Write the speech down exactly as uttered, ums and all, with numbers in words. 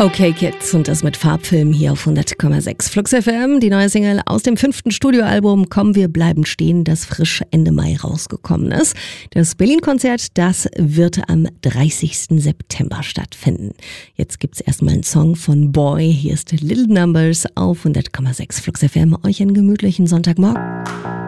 Okay Kids und das mit Farbfilm hier auf hundert Komma sechs Flux F M, die neue Single aus dem fünften Studioalbum Komm, wir bleiben stehen, das frisch Ende Mai rausgekommen ist. Das Berlin-Konzert, das wird am dreißigsten September stattfinden. Jetzt gibt's erstmal einen Song von Boy, hier ist Little Numbers auf hundert Komma sechs Flux F M, euch einen gemütlichen Sonntagmorgen.